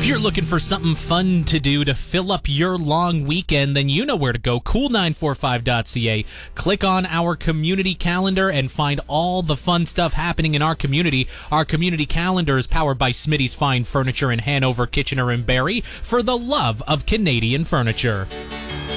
If you're looking for something fun to do to fill up your long weekend, then you know where to go. Cool945.ca. Click on our community calendar and find all the fun stuff happening in our community. Our community calendar is powered by Smitty's Fine Furniture in Hanover, Kitchener, and Barrie, for the love of Canadian furniture.